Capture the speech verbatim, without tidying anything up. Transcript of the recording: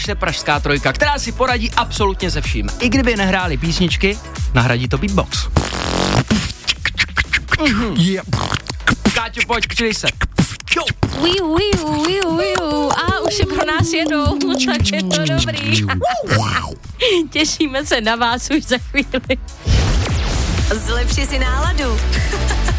naše pražská trojka, která si poradí absolutně se vším. I kdyby nehráli písničky, nahradí to beatbox. Mm-hmm. Yeah. Káťo, pojď, přidej se. Wiu, wiu, wiu, wiu. A už je pro nás jedou, tak je to dobrý. Těšíme se na vás už za chvíli. Zlepši si náladu.